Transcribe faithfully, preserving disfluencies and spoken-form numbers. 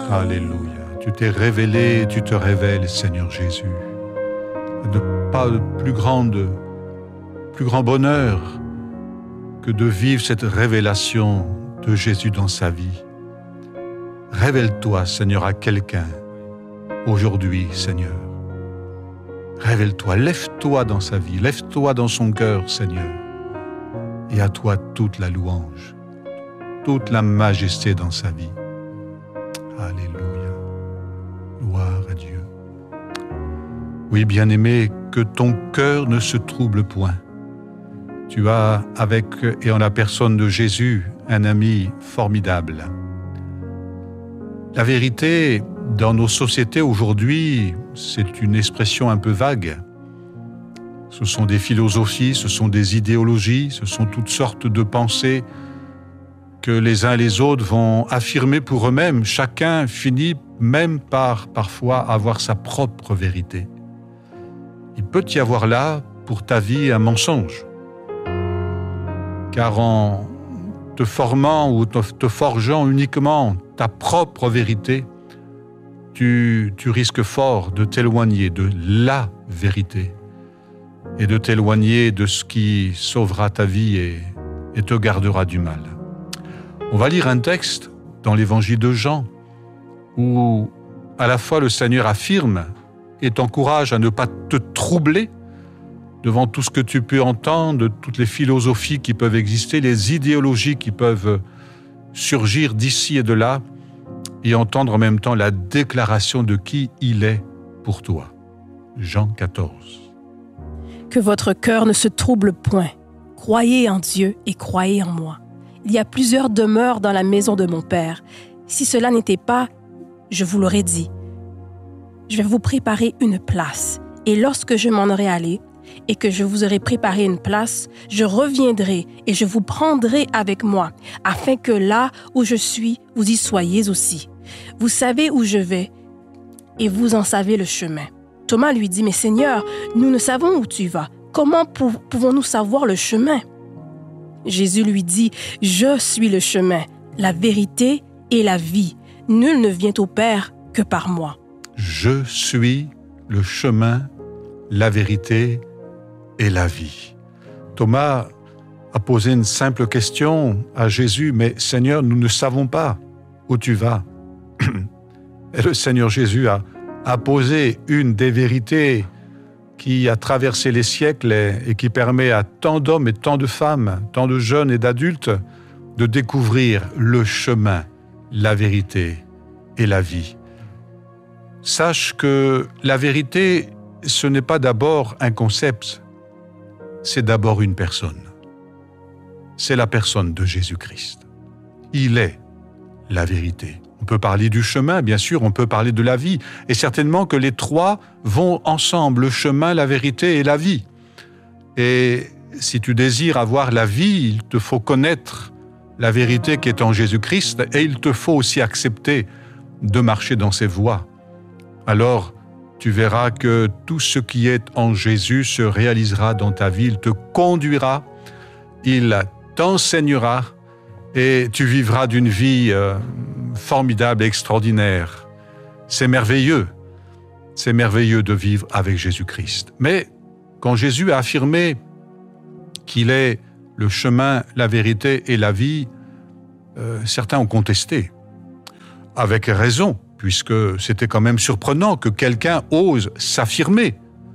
Alléluia. Tu t'es révélé, tu te révèles, Seigneur Jésus. De pas de plus grande, plus grand bonheur que de vivre cette révélation de Jésus dans sa vie. Révèle-toi, Seigneur, à quelqu'un aujourd'hui, Seigneur. Révèle-toi, lève-toi dans sa vie, lève-toi dans son cœur, Seigneur. Et à toi toute la louange, toute la majesté dans sa vie. Alléluia. Gloire à Dieu. Oui, bien-aimé, que ton cœur ne se trouble point. Tu as, avec et en la personne de Jésus, un ami formidable. La vérité, dans nos sociétés aujourd'hui, c'est une expression un peu vague. Ce sont des philosophies, ce sont des idéologies, ce sont toutes sortes de pensées que les uns et les autres vont affirmer pour eux-mêmes. Chacun finit même par, parfois, avoir sa propre vérité. Il peut y avoir là, pour ta vie, un mensonge. Car en te formant ou te forgeant uniquement ta propre vérité, tu, tu risques fort de t'éloigner de la vérité et de t'éloigner de ce qui sauvera ta vie et, et te gardera du mal. On va lire un texte dans l'évangile de Jean où à la fois le Seigneur affirme et t'encourage à ne pas te troubler devant tout ce que tu peux entendre, toutes les philosophies qui peuvent exister, les idéologies qui peuvent surgir d'ici et de là, et entendre en même temps la déclaration de qui il est pour toi. Jean quatorze. Que votre cœur ne se trouble point. Croyez en Dieu et croyez en moi. Il y a plusieurs demeures dans la maison de mon Père. Si cela n'était pas, je vous l'aurais dit. Je vais vous préparer une place, et lorsque je m'en aurai allé, et que je vous aurai préparé une place, je reviendrai et je vous prendrai avec moi, afin que là où je suis, vous y soyez aussi. Vous savez où je vais, et vous en savez le chemin. Thomas lui dit, « Mais Seigneur, nous ne savons où tu vas. Comment pou- pouvons-nous savoir le chemin? » Jésus lui dit, « Je suis le chemin, la vérité et la vie. Nul ne vient au Père que par moi. » Je suis le chemin, la vérité et la vie. Thomas a posé une simple question à Jésus, « Mais Seigneur, nous ne savons pas où tu vas. » Et le Seigneur Jésus a, a posé une des vérités qui a traversé les siècles et, et qui permet à tant d'hommes et tant de femmes, tant de jeunes et d'adultes de découvrir le chemin, la vérité et la vie. Sache que la vérité, ce n'est pas d'abord un concept, c'est d'abord une personne. C'est la personne de Jésus-Christ. Il est la vérité. On peut parler du chemin, bien sûr, on peut parler de la vie, et certainement que les trois vont ensemble, le chemin, la vérité et la vie. Et si tu désires avoir la vie, il te faut connaître la vérité qui est en Jésus-Christ, et il te faut aussi accepter de marcher dans ses voies. Alors, tu verras que tout ce qui est en Jésus se réalisera dans ta vie. Il te conduira, il t'enseignera et tu vivras d'une vie euh, formidable et extraordinaire. C'est merveilleux. C'est merveilleux de vivre avec Jésus-Christ. Mais quand Jésus a affirmé qu'il est le chemin, la vérité et la vie, euh, certains ont contesté. Avec raison, puisque c'était quand même surprenant que quelqu'un ose s'affirmer